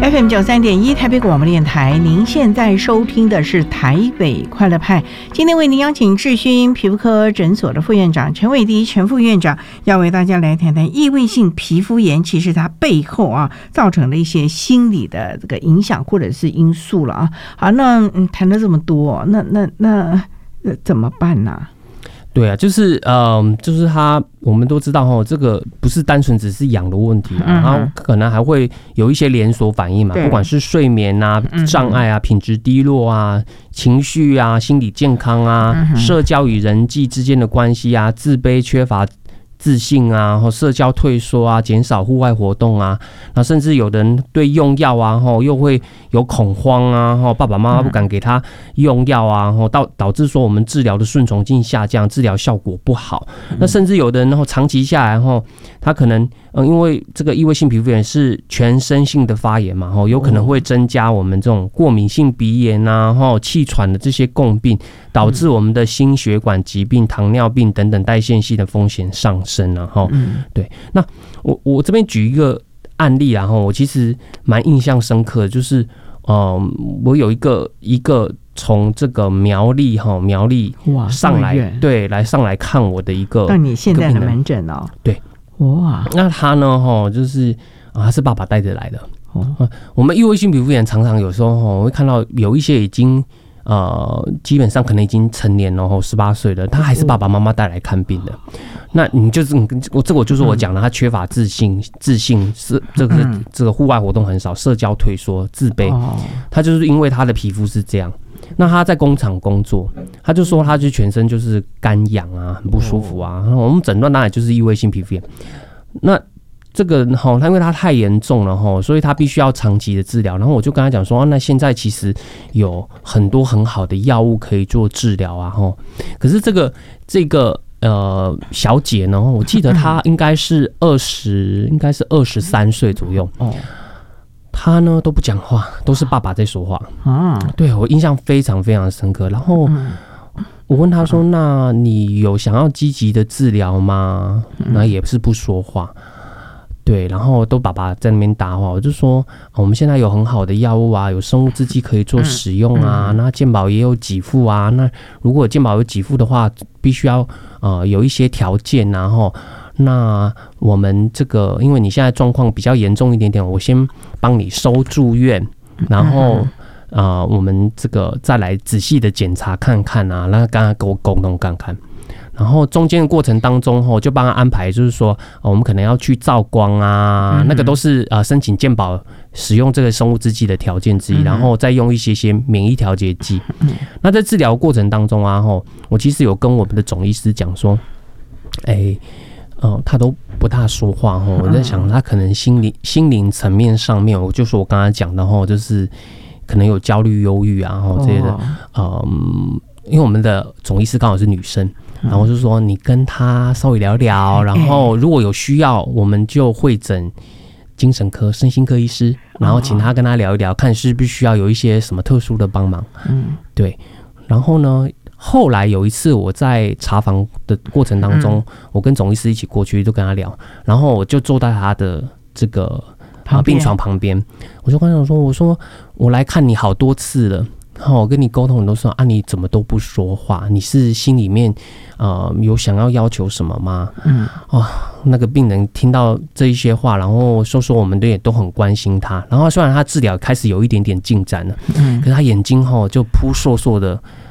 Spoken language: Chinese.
FM93.1台北广播电台，您现在收听的是台北快乐派。今天为您邀请智勋皮肤科诊所的副院长陈伟迪陈副院长，要为大家来谈谈异位性皮肤炎，其实它背后造成了一些心理的这个影响或者是因素了啊。好，那谈了这么多，那怎么办呢？ 对啊，就是我们都知道这个不是单纯只是痒的问题，然后可能还会有一些连锁反应嘛，不管是睡眠啊、障碍啊、品质低落啊、情绪啊、心理健康啊、社交与人际之间的关系啊、自卑、缺乏自信啊，社交退缩啊，减少户外活动啊，那甚至有的人对用药啊，又会有恐慌啊，爸爸妈妈不敢给他用药啊，导致说我们治疗的顺从性下降，治疗效果不好。那甚至有的人长期下来，他可能因为这个异位性皮肤炎是全身性的发炎嘛，有可能会增加我们这种过敏性鼻炎啊，气喘的这些共病，导致我们的心血管疾病、糖尿病等等代谢性的风险上升。对，那我这边举一个案例啊，我其实蛮印象深刻的，就是我有一个从这个苗栗上来，对，上来看我的一个， 到你现在的门诊哦， 对， 哇， 那他呢就是他是爸爸带着来的。我们异位性皮肤炎常常有时候会看到有一些已经基本上可能已经成年了，18岁了，他还是爸爸妈妈带来看病的。那你就是我就是我讲的，他缺乏自信是这个户外活动很少，社交退缩、自卑，他就是因为他的皮肤是这样。那他在工厂工作，他就说他就全身就是干痒啊，很不舒服啊。我们诊断当然就是异位性皮肤炎。那这个他因为他太严重了所以他必须要长期的治疗。然后我就跟他讲说，那现在其实有很多很好的药物可以做治疗啊可是这个小姐呢，我记得她应该是23岁左右她呢都不讲话，都是爸爸在说话对，我印象非常非常深刻。然后我问她说，那你有想要积极的治疗吗？那也是不说话。对，然后都爸爸在那边搭话，我就说我们现在有很好的药物啊，有生物制剂可以做使用啊，那健保也有给付啊，那如果健保有给付的话，必须要有一些条件啊那我们这个因为你现在状况比较严重一点点，我先帮你收住院，然后我们这个再来仔细的检查看看啊，那刚刚跟我沟通看看。然后中间的过程当中就帮他安排，就是说我们可能要去照光啊，那个都是申请健保使用这个生物制剂的条件之一，然后再用一些免疫调节剂。那在治疗过程当中我其实有跟我们的总医师讲说，他都不大说话我在想他可能心灵层面上面，我就说我刚才讲的就是可能有焦虑、忧郁啊这些的，因为我们的总医师刚好是女生。然后就说你跟他稍微聊聊，然后如果有需要，我们就会诊精神科、身心科医师，然后请他跟他聊一聊，看是不是需要有一些什么特殊的帮忙。对。然后呢，后来有一次我在查房的过程当中，我跟总医师一起过去，就跟他聊，然后我就坐在他的这个病床旁边，我就跟他说：“我说我来看你好多次了。”我跟你沟通很多时候你怎么都不说话？你是心里面有想要求什么吗？那个病人听到这一些话，然后说我们也都很关心他。然后虽然他治疗开始有一点点进展了，可是他眼睛就扑爍爍的